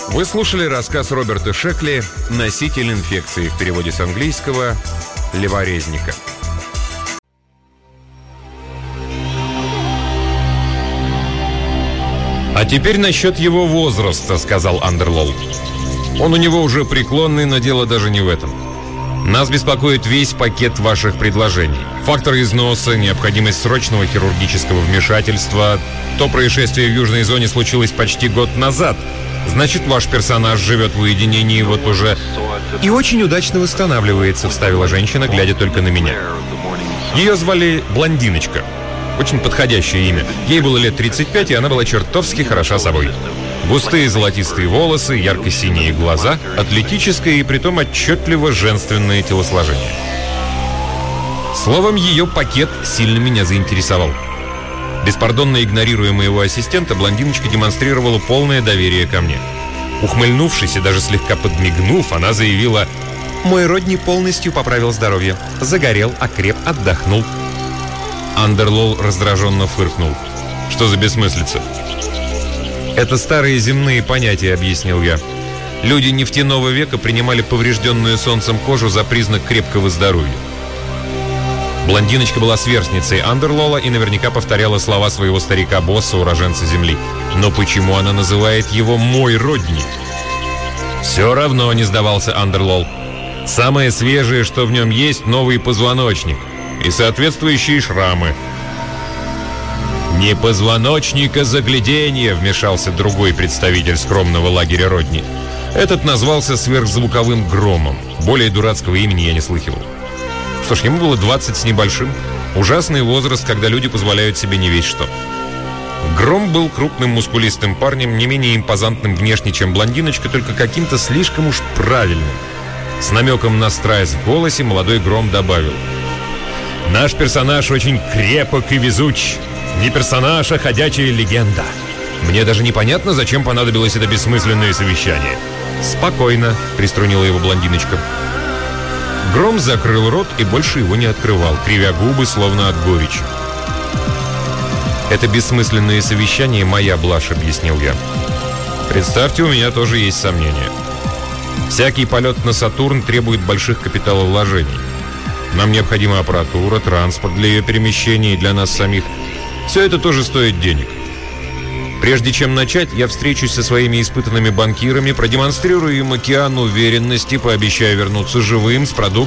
Вы слушали рассказ Роберта Шекли «Носитель инфекции», в переводе с английского «Леворезника». «А теперь насчет его возраста», — сказал Андерлол. «Он у него уже преклонный, но дело даже не в этом. Нас беспокоит весь пакет ваших предложений. Фактор износа, необходимость срочного хирургического вмешательства. То происшествие в южной зоне случилось почти год назад. Значит, ваш персонаж живет в уединении вот уже...» «И очень удачно восстанавливается», — вставила женщина, глядя только на меня. Ее звали Блондиночка. Очень подходящее имя. Ей было лет 35, и она была чертовски хороша собой. Густые золотистые волосы, ярко-синие глаза, атлетическое и притом отчетливо женственное телосложение. Словом, ее пакет сильно меня заинтересовал. Беспардонно игнорируя моего ассистента, Блондиночка демонстрировала полное доверие ко мне. Ухмыльнувшись и даже слегка подмигнув, она заявила: «Мой Родни полностью поправил здоровье. Загорел, окреп, отдохнул». Андерлол раздраженно фыркнул. «Что за бессмыслица?» «Это старые земные понятия», — объяснил я. «Люди нефтяного века принимали поврежденную солнцем кожу за признак крепкого здоровья». Блондиночка была сверстницей Андерлола и наверняка повторяла слова своего старика-босса, уроженца Земли. Но почему она называет его «мой Родни»? «Все равно», — не сдавался Андерлол. «Самое свежее, что в нем есть, новый позвоночник и соответствующие шрамы». «Не позвоночник, а загляденье», — вмешался другой представитель скромного лагеря Родни. Этот назвался сверхзвуковым Громом. Более дурацкого имени я не слыхивал. Что ж, ему было 20 с небольшим. Ужасный возраст, когда люди позволяют себе не весть что. Гром был крупным мускулистым парнем, не менее импозантным внешне, чем Блондиночка, только каким-то слишком уж правильным. С намеком на страсть в голосе молодой Гром добавил: «Наш персонаж очень крепок и везуч. Не персонаж, а ходячая легенда. Мне даже непонятно, зачем понадобилось это бессмысленное совещание». «Спокойно», — приструнила его Блондиночка. Гром закрыл рот и больше его не открывал, кривя губы, словно от горечи. «Это бессмысленное совещание — моя блажь», — объяснил я. «Представьте, у меня тоже есть сомнения. Всякий полет на Сатурн требует больших капиталовложений. Нам необходима аппаратура, транспорт для ее перемещения и для нас самих. Все это тоже стоит денег. Прежде чем начать, я встречусь со своими испытанными банкирами, продемонстрирую им океан уверенности, пообещаю вернуться живым с продуктом,